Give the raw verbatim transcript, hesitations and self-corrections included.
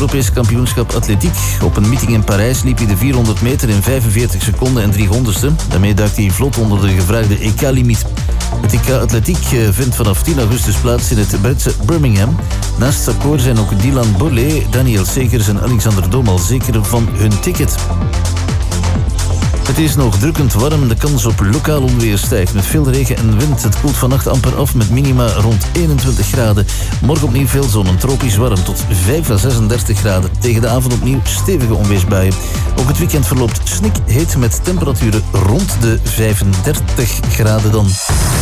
Europees kampioenschap atletiek. Op een meeting in Parijs liep hij de vierhonderd meter in vijfenveertig seconden en drie honderdste. Daarmee duikt hij vlot onder de gevraagde E K-limiet. Het E K Atletiek vindt vanaf tien augustus plaats in het Britse Birmingham. Naast Sarkoor zijn ook Dylan Bollet, Daniel Segers en Alexander Domal zeker van hun ticket. Het is nog drukkend warm, de kans op lokaal onweer stijgt met veel regen en wind. Het koelt vannacht amper af met minima rond eenentwintig graden. Morgen opnieuw veel zon en tropisch warm tot vijf à zesendertig graden. Tegen de avond opnieuw stevige onweersbuien. Ook het weekend verloopt snikheet met temperaturen rond de vijfendertig graden dan.